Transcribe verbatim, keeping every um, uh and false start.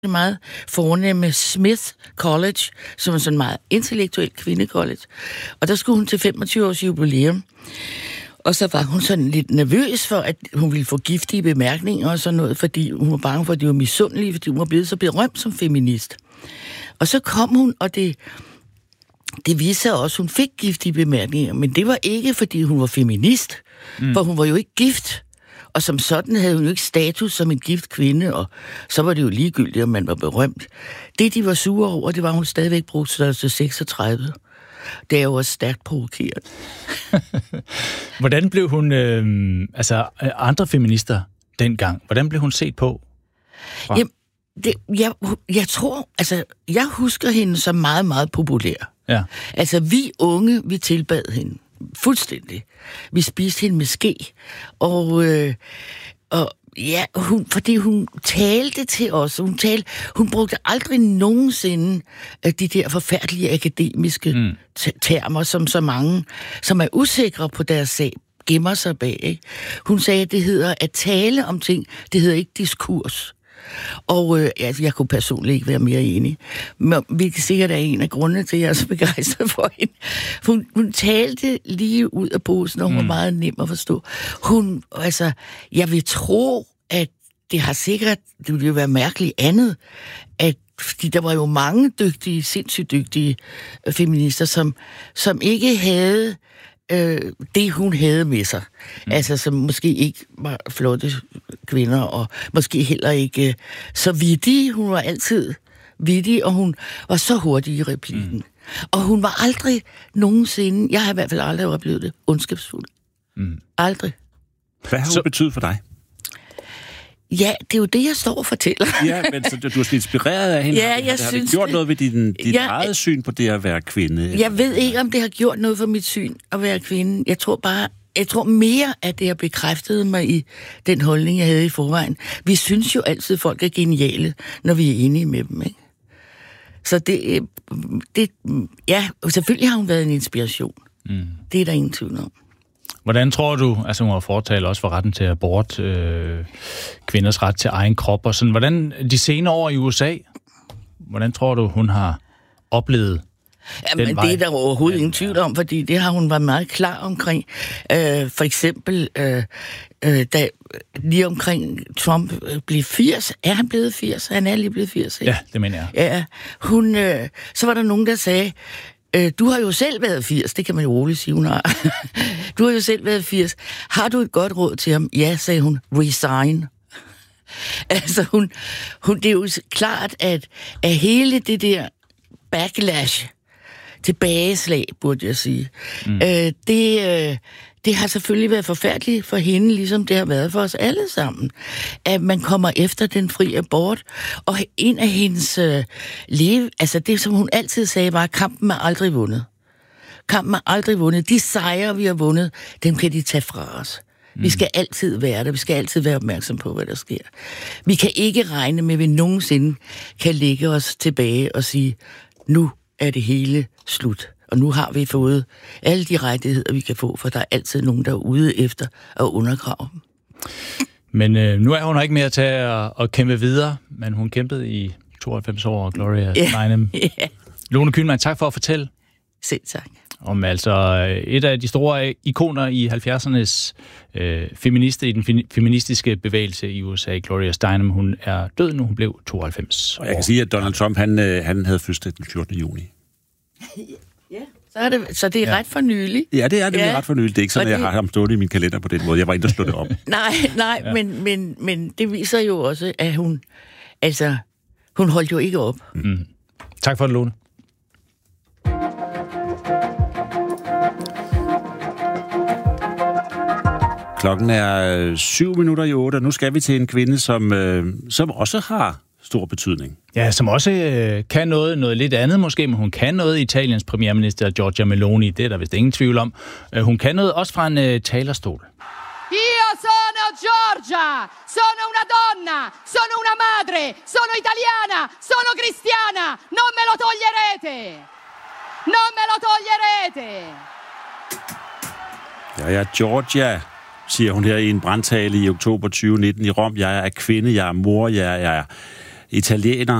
det meget fornemme Smith College, som er sådan en meget intellektuel kvindecollege. Og der skulle hun til femogtyve års jubilæum. Og så var hun sådan lidt nervøs for, at hun ville få giftige bemærkninger og sådan noget, fordi hun var bange for, at de var misundelige, fordi hun var blevet så berømt som feminist. Og så kom hun, og det, det viste sig også, at hun fik giftige bemærkninger, men det var ikke, fordi hun var feminist, mm. for hun var jo ikke gift. Og som sådan havde hun jo ikke status som en gift kvinde, og så var det jo ligegyldigt, om man var berømt. Det, de var sure over, det var, at hun stadigvæk brugte størrelse seksogtredive. Det er jo også stærkt provokeret. Hvordan blev hun, øh, altså andre feminister dengang, hvordan blev hun set på? Fra? Jamen, det, jeg, jeg tror, altså, jeg husker hende som meget, meget populær. Ja. Altså, vi unge, vi tilbad hende. Fuldstændig. Vi spiste hende med ske. Og, øh, og ja, hun, fordi hun talte til os. Hun, talte, hun brugte aldrig nogensinde de der forfærdelige akademiske mm. termer, som så mange, som er usikre på deres sag, gemmer sig bag. Ikke? Hun sagde, at det hedder at tale om ting. Det hedder ikke diskurs. Og øh, altså, jeg kunne personligt ikke være mere enig. Men hvilket sikkert er en af grundene til, at jeg er så begejstret for hende. Hun, hun talte lige ud af posen, og hun mm. var meget nem at forstå. Hun, altså, jeg vil tro, at det har sikkert, det ville jo være mærkeligt andet, at fordi der var jo mange dygtige, sindssygt dygtige feminister, som, som ikke havde øh, det, hun havde med sig. Mm. Altså, som måske ikke var flotte kvinder, og måske heller ikke øh, så vittige. Hun var altid vittig, og hun var så hurtig i replikken. Mm. Og hun var aldrig nogensinde, jeg har i hvert fald aldrig oplevet det, ondskabsfuld. Mm. Aldrig. Hvad har hun så betydet for dig? Ja, det er jo det, jeg står og fortæller. Ja, men så du er så inspireret af hende. Ja, jeg har, synes, har det gjort det... noget ved din, dit ja, eget syn på det at være kvinde? Jeg ved ikke, om det har gjort noget for mit syn at være kvinde. Jeg tror bare, jeg tror mere, at det har bekræftet mig i den holdning, jeg havde i forvejen. Vi synes jo altid, at folk er geniale, når vi er enige med dem, ikke? Så det, det ja, selvfølgelig har hun været en inspiration. Mm. Det er der ingen tvivl om. Hvordan tror du, altså hun har fortalt også for retten til abort, øh, kvinders ret til egen krop og sådan, hvordan de senere år i U S A, hvordan tror du, hun har oplevet Jamen, den vej? det er der overhovedet ingen tvivl om, fordi det har hun været meget klar omkring. Øh, for eksempel, øh, øh, da lige omkring Trump blev firs, er han blevet firs? Han er lige blevet firs, ikke? Ja, det mener jeg. Ja, hun, øh, så var der nogen, der sagde, øh, du har jo selv været firs, det kan man jo roligt sige, hun har. Du har jo selv været firs. Har du et godt råd til ham? Ja, sagde hun, resign. Altså, hun, hun, det er jo klart, at, at hele det der backlash, tilbageslag, burde jeg sige, mm. øh, det, øh, det har selvfølgelig været forfærdeligt for hende, ligesom det har været for os alle sammen, at man kommer efter den fri abort, og en af hendes øh, leve, altså det, som hun altid sagde, var, at kampen er aldrig vundet. Kampen er aldrig vundet. De sejre, vi har vundet, dem kan de tage fra os. Mm. Vi skal altid være der. Vi skal altid være opmærksom på, hvad der sker. Vi kan ikke regne med, at vi nogensinde kan lægge os tilbage og sige, nu er det hele slut. Og nu har vi fået alle de rettigheder, vi kan få, for der er altid nogen, der er ude efter at undergrave dem. Men øh, nu er hun ikke mere til at, at kæmpe videre, men hun kæmpede i tooghalvfems år, Gloria Steinem. Yeah. Yeah. Lone Kühlmann, tak for at fortælle. Selv tak. Om altså et af de store ikoner i halvfjerdsernes øh, feminister i den feministiske bevægelse i U S A, Gloria Steinem, hun er død nu, hun blev tooghalvfems år. Og jeg kan sige, at Donald Trump, han, han havde fødselsdag den fjortende juni. Ja, så er det, så det er ja. ret for nylig. Ja, det er det ja. ret for nylig. Det er ikke sådan, at jeg har ham stående i min kalender på den måde. Jeg var inde og slå det op. nej, nej, ja. men, men, men det viser jo også, at hun, altså, hun holdt jo ikke op. Mm. Tak for det, Lone. Klokken er syv minutter i otte, og nu skal vi til en kvinde, som, øh, som også har stor betydning. Ja, som også øh, kan noget, noget lidt andet måske, men hun kan noget. Italiens premierminister Giorgia Meloni, det er der vist ingen tvivl om. Øh, hun kan noget også fra en øh, talerstol. Io sono Giorgia, sono una donna, sono una madre, sono italiana, sono cristiana, non me lo toglierete, non me lo toglierete. Ja, ja, Giorgia, siger hun her i en brandtale i oktober tyve nitten i Rom. Jeg er kvinde, jeg er mor, jeg er, italiener,